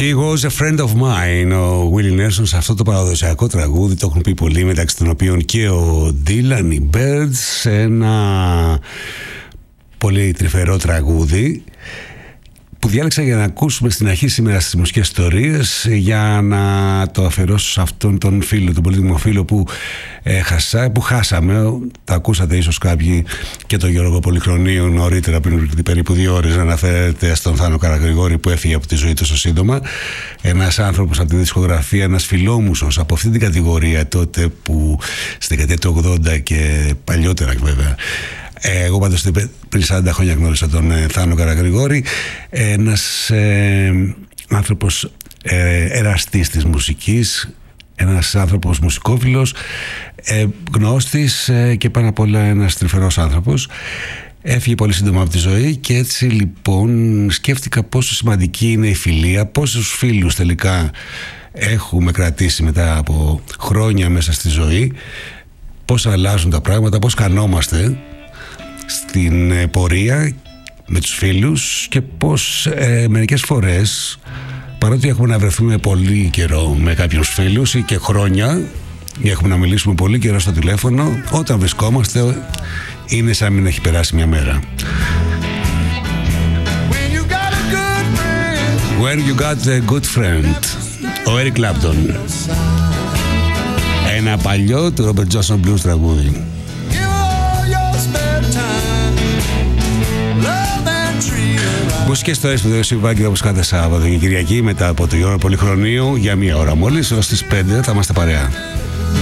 She was a friend of mine. Ο Willie Nelson σε αυτό το παραδοσιακό τραγούδι, το έχουν πει πολλοί, μεταξύ των οποίων και ο Dylan, οι Birds, ένα πολύ τρυφερό τραγούδι που διάλεξα για να ακούσουμε στην αρχή σήμερα στις μουσικές ιστορίες, για να το αφιερώσω σε αυτόν τον φίλο, τον πολύτιμο φίλο που που χάσαμε. Τα ακούσατε ίσως κάποιοι και τον Γιώργο Πολυχρονίου νωρίτερα, πριν περίπου 2 ώρες, να αναφέρεται στον Θάνο Καραγρηγόρη που έφυγε από τη ζωή τόσο σύντομα. Ένας άνθρωπος από τη δισκογραφία, ένας φιλόμουσος από αυτή την κατηγορία τότε, που στη δεκαετία του 80 και παλιότερα βέβαια. Εγώ πάντως πριν 40 χρόνια γνώρισα τον Θάνο Καραγρηγόρη, ένας άνθρωπος εραστής της μουσικής, ένας άνθρωπος μουσικόφιλος, γνώστης και πάνω απ' όλα ένας τρυφερός άνθρωπος. Έφυγε πολύ σύντομα από τη ζωή και έτσι λοιπόν σκέφτηκα πόσο σημαντική είναι η φιλία, πόσους φίλους τελικά έχουμε κρατήσει μετά από χρόνια μέσα στη ζωή, πώς αλλάζουν τα πράγματα, πώς κανόμαστε στην πορεία με τους φίλους και πως μερικές φορές, παρότι έχουμε να βρεθούμε πολύ καιρό με κάποιους φίλους ή και χρόνια, ή έχουμε να μιλήσουμε πολύ καιρό στο τηλέφωνο, όταν βρισκόμαστε είναι σαν να μην έχει περάσει μια μέρα. When you got a good friend, ο Eric Clapton, ένα παλιό του Robert Johnson Blues τραγούδι. Μουσικές ιστορίες με τον Ιωσήφ Βάγκη, όπως κάθε Σάββατο και Κυριακή, μετά από το Γιώργο Πολυχρονίου, για 1 ώρα μόλις, ως τις 5 θα είμαστε παρέα.